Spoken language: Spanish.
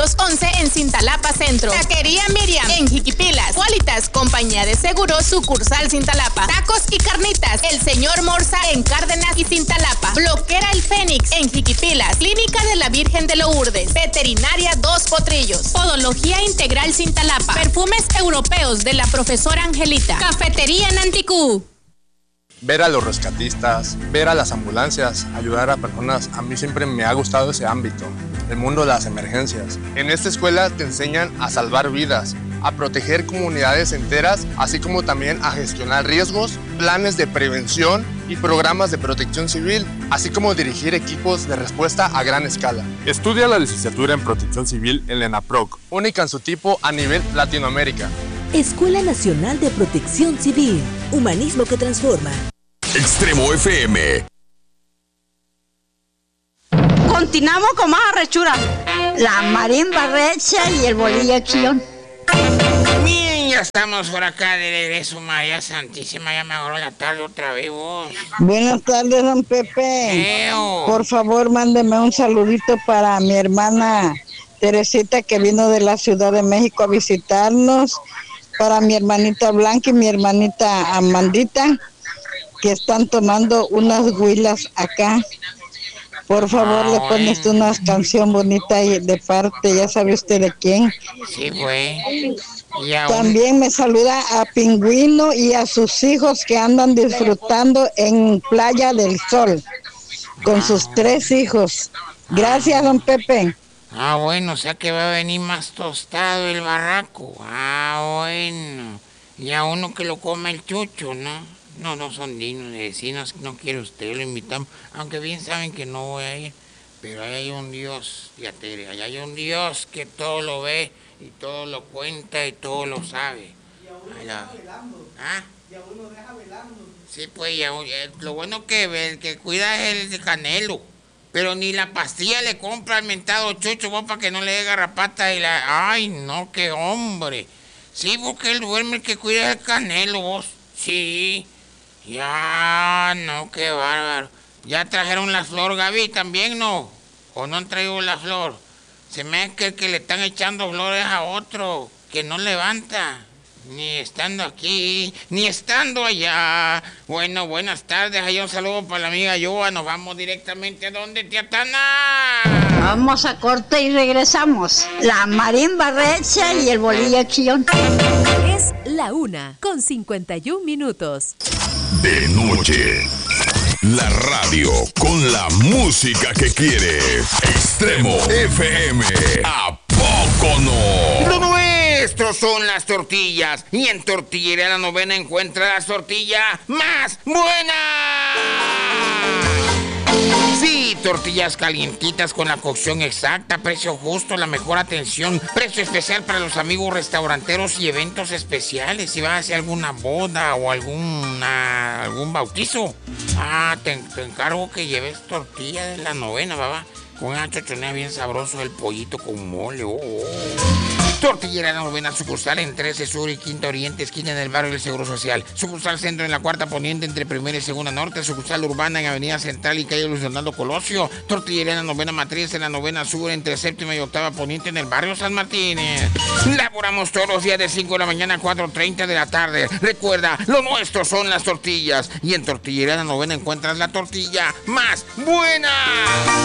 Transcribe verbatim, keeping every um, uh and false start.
quinientos once en Cintalapa Centro. Taquería Miriam en Jiquipilas. Qualitas, compañía de seguros, sucursal Cintalapa. Tacos y carnitas, el señor Morza en Cárdenas y Cintalapa. Bloquera el Fénix en Jiquipilas. Clínica de la Virgen de Lourdes. Veterinaria Dos Potrillos. Podología Integral Cintalapa. Perfumes europeos de la profesora Angelita. Cafetería Nanticú. Ver a los rescatistas, ver a las ambulancias, ayudar a personas, a mí siempre me ha gustado ese ámbito, el mundo de las emergencias. En esta escuela te enseñan a salvar vidas, a proteger comunidades enteras, así como también a gestionar riesgos, planes de prevención y programas de protección civil, así como dirigir equipos de respuesta a gran escala. Estudia la licenciatura en Protección Civil en la ENAPROC, única en su tipo a nivel Latinoamérica. Escuela Nacional de Protección Civil, humanismo que transforma. Extremo F M. Continuamos con más arrechura. La marimba recha y el bolillo acción. Bien, ya estamos por acá de regreso, María Santísima. Ya me agarró la tarde otra vez, vos. Buenas tardes, don Pepe. Eo. Por favor, mándeme un saludito para mi hermana Teresita, que vino de la Ciudad de México a visitarnos. Para mi hermanita Blanca y mi hermanita Amandita, que están tomando unas huilas acá. Por favor, ah, le pones bueno. Una canción bonita de parte, ya sabe usted de quién. Sí, güey. También un... me saluda a Pingüino y a sus hijos que andan disfrutando en Playa del Sol, con ah. sus tres hijos. Gracias, don Pepe. Ah, bueno, o sea que va a venir más tostado el barraco. Ah, bueno. Y a uno que lo coma el chucho, ¿no? No, no son dignos de vecinos, no quiere usted, lo invitamos. Aunque bien saben que no voy a ir. Pero ahí hay un Dios, fíjate, ahí hay un Dios que todo lo ve y todo lo cuenta y todo lo sabe. Y a uno deja velando. ¿Ah? Y a uno deja velando. Sí, pues, ya, lo bueno que el que cuida es el de Canelo. Pero ni la pastilla le compra al mentado chucho, vos, para que no le dé garrapata y la... Ay, no, qué hombre. Sí, porque él duerme, el que cuida es el Canelo, vos. Sí. Ya, no, qué bárbaro. ¿Ya trajeron la flor, Gaby, también, no? ¿O no han traído la flor? Se me hace que el que le están echando flores a otro, que no levanta. Ni estando aquí, ni estando allá. Bueno, buenas tardes. Hay un saludo para la amiga Yoa. Nos vamos directamente a donde, tía Tana. Vamos a corte y regresamos. La marimba recha y el bolillo chillón. Es la una con cincuenta y un minutos. De noche. La radio con la música que quiere. Extremo F M. ¿A poco no? Lo nuestro son las tortillas. Y en Tortillería La Novena encuentra las tortillas más buenas. Sí, tortillas calientitas con la cocción exacta, precio justo, la mejor atención, precio especial para los amigos restauranteros y eventos especiales. Si vas a hacer alguna boda o alguna, algún bautizo, ah, te, te encargo que lleves tortilla de La Novena, babá. Con una chochonea bien sabroso, el pollito con mole. Oh, oh. Tortillería La Novena, sucursal en trece Sur y Quinta Oriente, esquina en el barrio del Seguro Social. Sucursal Centro en la Cuarta Poniente, entre Primera y Segunda Norte. Sucursal Urbana en Avenida Central y calle Luis Donaldo Colosio. Tortillería La Novena Matriz en la Novena Sur, entre Séptima y Octava Poniente, en el barrio San Martínez. Laboramos todos los días de cinco de la mañana a cuatro treinta de la tarde. Recuerda, lo nuestro son las tortillas. Y en Tortillería La Novena encuentras la tortilla más buena.